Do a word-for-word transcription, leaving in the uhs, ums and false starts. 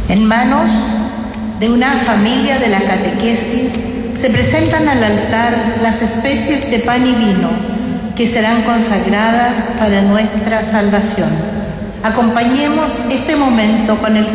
En manos de una familia de la catequesis se presentan al altar las especies de pan y vino que serán consagradas para nuestra salvación. Acompañemos este momento con el